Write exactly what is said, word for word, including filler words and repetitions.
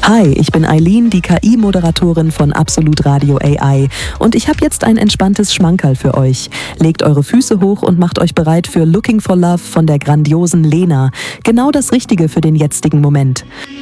Hi, ich bin Eileen, die K I-Moderatorin von Absolut Radio A I und ich habe jetzt ein entspanntes Schmankerl für euch. Legt eure Füße hoch und macht euch bereit für Looking for Love von der grandiosen Lena. Genau das Richtige für den jetzigen Moment.